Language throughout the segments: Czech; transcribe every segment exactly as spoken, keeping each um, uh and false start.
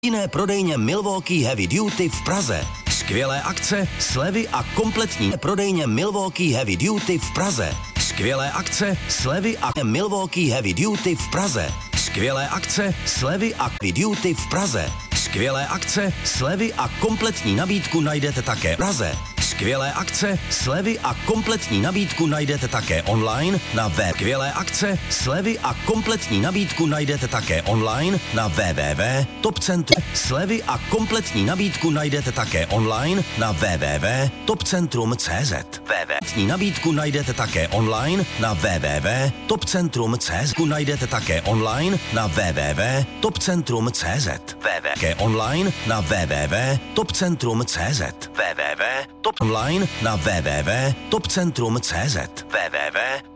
Jiné prodejně Milwaukee Heavy Duty v Praze. Skvělé akce, slevy a kompletní prodejně Milwaukee Heavy Duty v Praze. Skvělé akce, slevy a Milwaukee Heavy Duty v Praze. Skvělé akce, slevy a Heavy Duty v Praze. Skvělé akce, slevy a kompletní nabídku najdete také v Praze. Skvělé akce, slevy a kompletní nabídku najdete také online na web. Skvělé akce, slevy a kompletní nabídku najdete také online na w w w tečka topcentrum. Slevy a kompletní nabídku najdete také online na w w w tečka topcentrum tečka c z. Kompletní nabídku najdete také online na w w w tečka topcentrum tečka c z. Najdete také online na w w w tečka topcentrum tečka c z. Také online na w w w tečka topcentrum tečka c z. www. Top online na w w w tečka topcentrum tečka c z. www.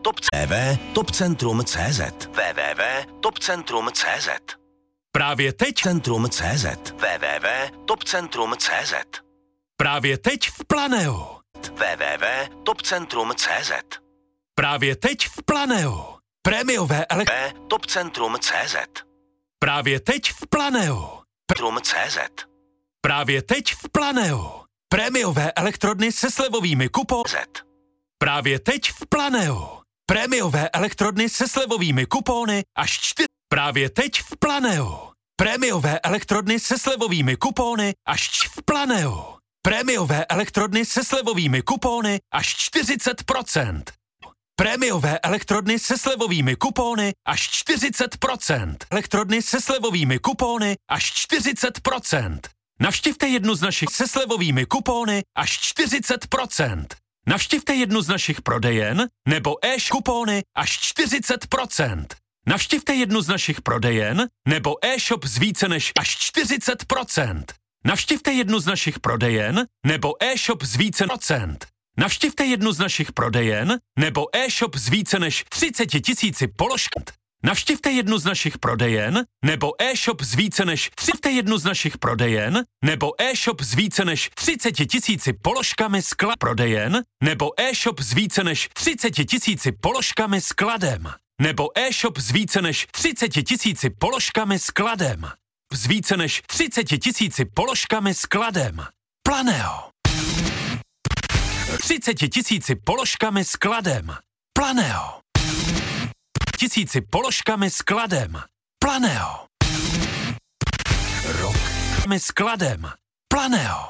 Topcentrum tečka c z. www. Topcentrum tečka c z. Právě teď Centrum tečka c z. www. Topcentrum tečka c z. Právě teď v Planeu. www. Topcentrum tečka c z. Právě teď v Planeu. Prémiové elektroniky. Topcentrum tečka c z. Právě teď v Planeu. Topcentrum tečka c z. Právě teď v Planeu. Prémiové elektrodny se slevovými kupóny. Právě teď v Planeu. Prémiové elektrodny se slevovými kupóny až čtyři. Právě teď v Planeu. Prémiové elektrodny se slevovými kupóny až čtyři. V Planeu. Prémiové elektrodny se slevovými kupóny až čtyřicet procent. Prémiové elektrodny se slevovými kupóny až čtyřicet procent. Elektrodny se slevovými kupóny až čtyřicet procent. Navštivte jednu z našich se slevovými kupóny až čtyřicet procent. Navštivte jednu z našich prodejen nebo e-shop kupóny až čtyřicet procent. Navštivte jednu z našich prodejen nebo e-shop z více než až čtyřicet procent. Navštivte jednu z našich prodejen nebo e-shop z více procent. Navštivte jednu z našich prodejen nebo e-shop z více než třicet tisíci položkami. Navštivte jednu z našich prodejen nebo e-shop z více než třicet jednu z našich prodejen nebo e-shop z více než třicet tisíci položkami skla prodejen nebo e-shop z více než třicet tisíci položkami skladem nebo e-shop z více než třicet tisíci položkami skladem z více než třicet tisíci položkami skladem. Planeo. třicet tisíci položkami skladem. Planeo. Tisíci položkami skladem. Planeo. Rok skladem. Planeo.